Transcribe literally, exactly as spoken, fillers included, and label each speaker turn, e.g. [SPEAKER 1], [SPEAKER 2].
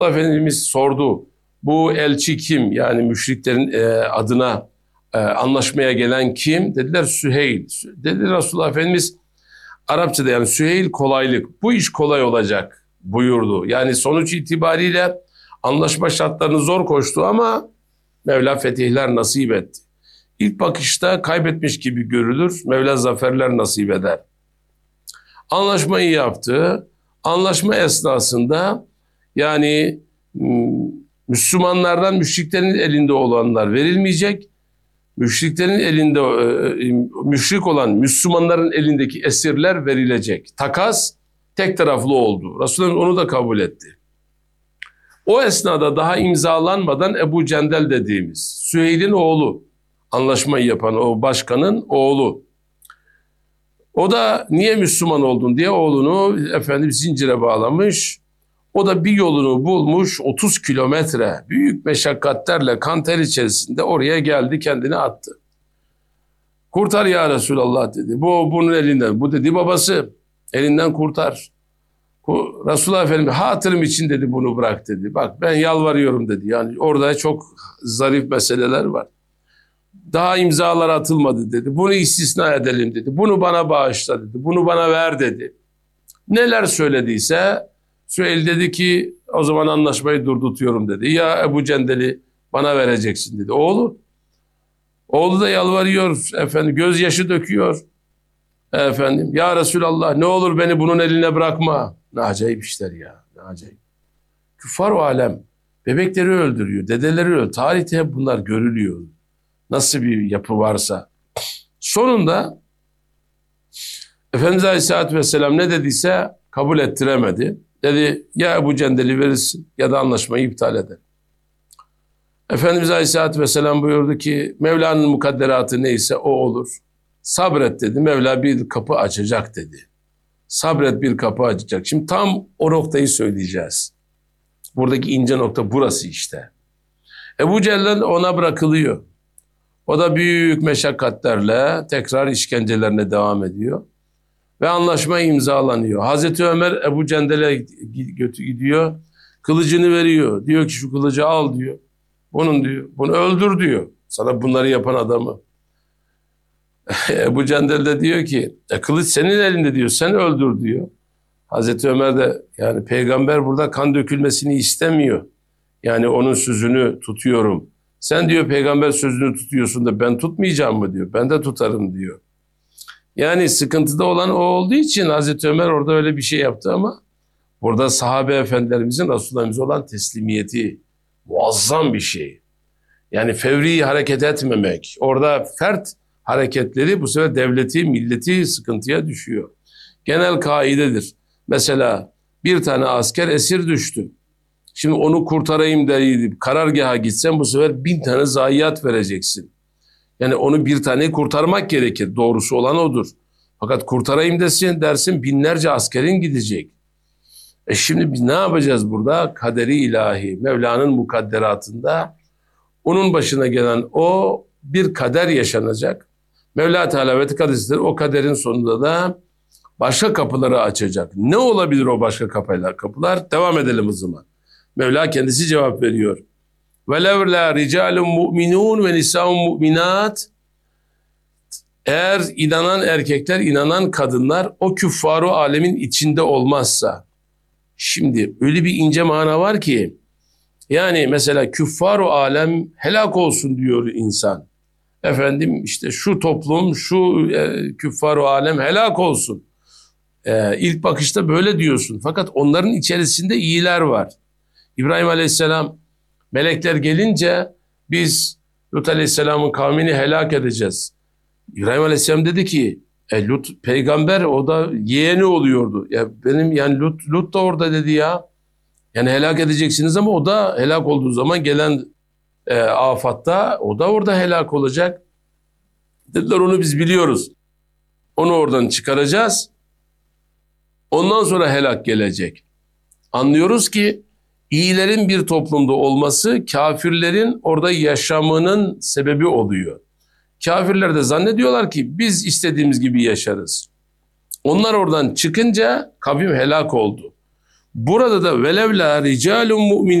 [SPEAKER 1] Efendimiz sordu. Bu elçi kim? Yani müşriklerin e, adına e, anlaşmaya gelen kim? Dediler Süheyl. Dedi Resulullah Efendimiz Arapçada yani Süheyl kolaylık. Bu iş kolay olacak buyurdu. Yani sonuç itibariyle anlaşma şartlarını zor koştu ama Mevla fetihler nasip etti. İlk bakışta kaybetmiş gibi görülür. Mevla zaferler nasip eder. Anlaşmayı yaptı. Anlaşma esnasında yani Müslümanlardan müşriklerin elinde olanlar verilmeyecek. Müşriklerin elinde müşrik olan Müslümanların elindeki esirler verilecek. Takas tek taraflı oldu. Resulullah onu da kabul etti. O esnada daha imzalanmadan Ebu Cendel dediğimiz Süheyl'in oğlu, anlaşmayı yapan o başkanın oğlu. O da niye Müslüman oldun diye oğlunu efendim zincire bağlamış. O da bir yolunu bulmuş otuz kilometre büyük meşakkatlerle kanter içerisinde oraya geldi, kendini attı. Kurtar ya Resulallah dedi. Bu bunun elinden. Bu dedi babası elinden kurtar. Bu, Resulullah Efendimiz hatırım için dedi bunu bırak dedi. Bak ben yalvarıyorum dedi. Yani orada çok zarif meseleler var. Daha imzalar atılmadı dedi. Bunu istisna edelim dedi. Bunu bana bağışla dedi. Bunu bana ver dedi. Neler söylediyse Süheyl dedi ki o zaman anlaşmayı durduruyorum dedi. Ya Ebu Cendel'i bana vereceksin dedi. Oğlu. Oğlu da yalvarıyor efendim, gözyaşı döküyor. Efendim ya Resulallah ne olur beni bunun eline bırakma. Ne acayip işler ya. Ne acayip. Küffar o alem bebekleri öldürüyor, dedeleri öldürüyor. Tarihte hep bunlar görülüyor. Nasıl bir yapı varsa. Sonunda Efendimiz Aleyhisselatü Vesselam ne dediyse kabul ettiremedi. Dedi ya Ebu Cendel'i verirsin ya da anlaşmayı iptal eder. Efendimiz Aleyhisselatü Vesselam buyurdu ki Mevla'nın mukadderatı neyse o olur. Sabret dedi. Mevla bir kapı açacak dedi. Sabret bir kapı açacak. Şimdi tam o noktayı söyleyeceğiz. Buradaki ince nokta burası işte. Ebu Cehil ona bırakılıyor. O da büyük meşakkatlerle tekrar işkencelerine devam ediyor. Ve anlaşma imzalanıyor. Hazreti Ömer Ebu Cendel'e gidiyor. Kılıcını veriyor. Diyor ki şu kılıcı al diyor. Bunun diyor. Bunu öldür diyor. Sana bunları yapan adamı. Ebu Cendel de diyor ki e, kılıç senin elinde diyor. Sen öldür diyor. Hazreti Ömer de yani peygamber burada kan dökülmesini istemiyor. Yani onun sözünü tutuyorum. Sen diyor peygamber sözünü tutuyorsun da ben tutmayacağım mı diyor. Ben de tutarım diyor. Yani sıkıntıda olan o olduğu için Hazreti Ömer orada öyle bir şey yaptı ama burada sahabe efendilerimizin Resulullah'ımıza olan teslimiyeti muazzam bir şey. Yani fevri hareket etmemek. Orada fert hareketleri bu sefer devleti, milleti sıkıntıya düşüyor. Genel kaidedir. Mesela bir tane asker esir düştü. Şimdi onu kurtarayım deyip karargaha gitsen bu sefer bin tane zayiat vereceksin. Yani onu bir tane kurtarmak gerekir. Doğrusu olan odur. Fakat kurtarayım desin, dersin binlerce askerin gidecek. E şimdi biz ne yapacağız burada? Kaderi ilahi, Mevla'nın mukadderatında onun başına gelen o bir kader yaşanacak. Mevla Teala ve Tekadüs'tür o kaderin sonunda da başka kapıları açacak. Ne olabilir o başka kapılar? Kapılar devam edelim o zaman. Mevla kendisi cevap veriyor. وَلَوْ لَا رِجَالٌ مُؤْمِنُونَ وَنِسَاءٌ مُؤْمِنَاتٌ Eğer inanan erkekler, inanan kadınlar o küffaru alemin içinde olmazsa, şimdi öyle bir ince mana var ki, yani mesela küffaru alem helak olsun diyor insan. Efendim işte şu toplum, şu e, küffaru alem helak olsun. E, ilk bakışta böyle diyorsun. Fakat onların içerisinde iyiler var. İbrahim Aleyhisselam melekler gelince biz Lut Aleyhisselam'ın kavmini helak edeceğiz. İbrahim Aleyhisselam dedi ki e, Lut peygamber o da yeğeni oluyordu. Ya benim yani Lut, Lut da orada dedi ya. Yani helak edeceksiniz ama o da helak olduğu zaman gelen e, afatta o da orada helak olacak. Dediler onu biz biliyoruz. Onu oradan çıkaracağız. Ondan sonra helak gelecek. Anlıyoruz ki İyilerin bir toplumda olması kafirlerin orada yaşamının sebebi oluyor. Kafirler de zannediyorlar ki biz istediğimiz gibi yaşarız. Onlar oradan çıkınca kavim helak oldu. Burada da velevla ricalun mu'min